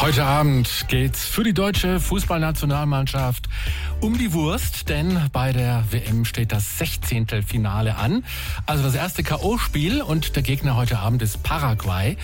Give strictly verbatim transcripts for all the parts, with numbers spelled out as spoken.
Heute Abend geht's für die deutsche Fußballnationalmannschaft um die Wurst, denn bei der W M steht das Sechzehntelfinale an. Also das erste K O-Spiel und der Gegner heute Abend ist Paraguay.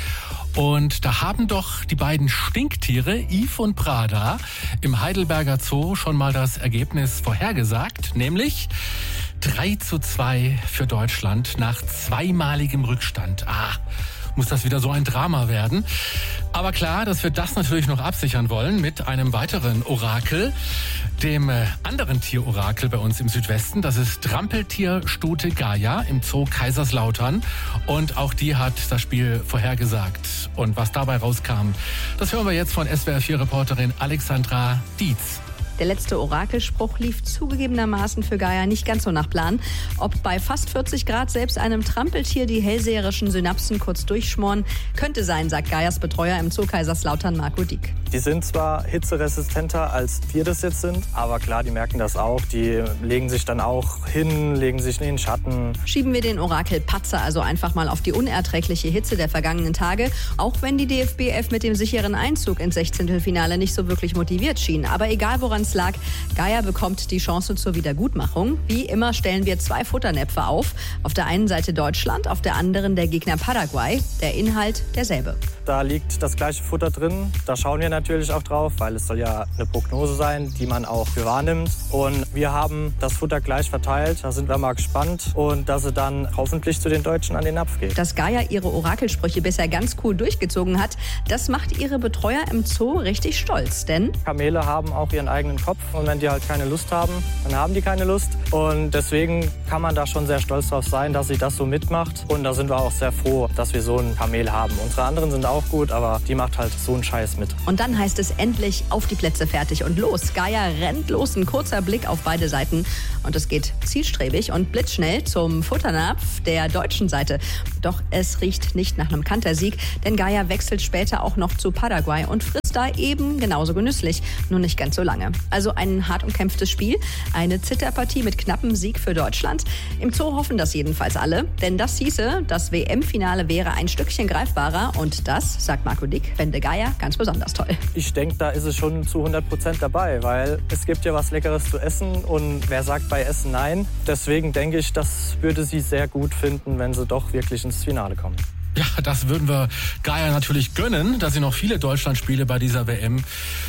Und da haben doch die beiden Stinktiere, Yves und Prada, im Heidelberger Zoo schon mal das Ergebnis vorhergesagt, nämlich drei zu zwei für Deutschland nach zweimaligem Rückstand. Ah, muss das wieder so ein Drama werden. Aber klar, dass wir das natürlich noch absichern wollen mit einem weiteren Orakel, dem äh, anderen Tierorakel bei uns im Südwesten. Das ist Trampeltierstute Gaia im Zoo Kaiserslautern. Und auch die hat das Spiel vorhergesagt. Und was dabei rauskam, das hören wir jetzt von S W R vier Reporterin Alexandra Dietz. Der letzte Orakelspruch lief zugegebenermaßen für Gaia nicht ganz so nach Plan. Ob bei fast vierzig Grad selbst einem Trampeltier die hellseherischen Synapsen kurz durchschmoren, könnte sein, sagt Gaias Betreuer im Zoo Kaiserslautern, Marco Dieck. Die sind zwar hitzeresistenter, als wir das jetzt sind, aber klar, die merken das auch. Die legen sich dann auch hin, legen sich in den Schatten. Schieben wir den Orakelpatzer also einfach mal auf die unerträgliche Hitze der vergangenen Tage, auch wenn die D F B elf mit dem sicheren Einzug ins Sechzehntelfinale nicht so wirklich motiviert schien. Aber egal, woran es lag, Gaia bekommt die Chance zur Wiedergutmachung. Wie immer stellen wir zwei Futternäpfe auf. Auf der einen Seite Deutschland, auf der anderen der Gegner Paraguay. Der Inhalt derselbe. Da liegt das gleiche Futter drin. Da schauen wir natürlich auch drauf, weil es soll ja eine Prognose sein, die man auch für wahrnimmt. Und wir haben das Futter gleich verteilt. Da sind wir mal gespannt. Und dass sie dann hoffentlich zu den Deutschen an den Napf geht. Dass Gaia ihre Orakelsprüche bisher ganz cool durchgezogen hat, das macht ihre Betreuer im Zoo richtig stolz. Denn Kamele haben auch ihren eigenen Kopf. Und wenn die halt keine Lust haben, dann haben die keine Lust. Und deswegen kann man da schon sehr stolz drauf sein, dass sie das so mitmacht. Und da sind wir auch sehr froh, dass wir so ein Kamel haben. Unsere anderen sind auch gut, aber die macht halt so einen Scheiß mit. Und dann heißt es endlich auf die Plätze, fertig und los. Gaia rennt los, ein kurzer Blick auf beide Seiten. Und es geht zielstrebig und blitzschnell zum Futternapf der deutschen Seite. Doch es riecht nicht nach einem Kantersieg, denn Gaia wechselt später auch noch zu Paraguay und frisst da eben genauso genüsslich, nur nicht ganz so lange. Also ein hart umkämpftes Spiel, eine Zitterpartie mit knappem Sieg für Deutschland. Im Zoo hoffen das jedenfalls alle, denn das hieße, das W M-Finale wäre ein Stückchen greifbarer und das, sagt Marco Dieck, fände Gaia ganz besonders toll. Ich denke, da ist es schon zu hundert Prozent dabei, weil es gibt ja was Leckeres zu essen und wer sagt bei Essen nein? Deswegen denke ich, das würde sie sehr gut finden, wenn sie doch wirklich ins Finale kommen. Ja, das würden wir Gaia natürlich gönnen, dass sie noch viele Deutschlandspiele bei dieser W M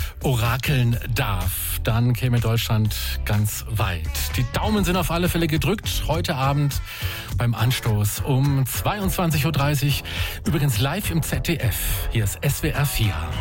orakeln darf. Dann käme Deutschland ganz weit. Die Daumen sind auf alle Fälle gedrückt. Heute Abend beim Anstoß um zweiundzwanzig Uhr dreißig. Übrigens live im Z D F. Hier ist S W R vier.